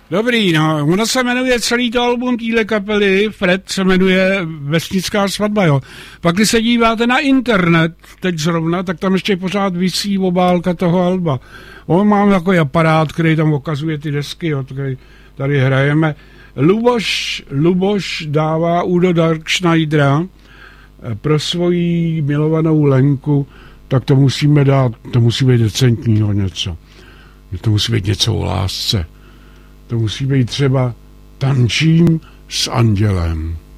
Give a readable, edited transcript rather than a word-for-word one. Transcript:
Dobrý, no, ono se jmenuje celý to album téhle kapely, Fred se jmenuje Vesnická svatba, jo. Pak když se díváte na internet, teď zrovna, tak tam ještě pořád visí obálka toho alba. On mám takový aparát, který tam ukazuje ty desky, jo, který tady hrajeme. Luboš dává Udo Darkschneidera pro svoji milovanou Lenku, tak to musíme dát, to musí být decentního něco. To musí být něco o lásce. To musí být třeba Tančím s andělem.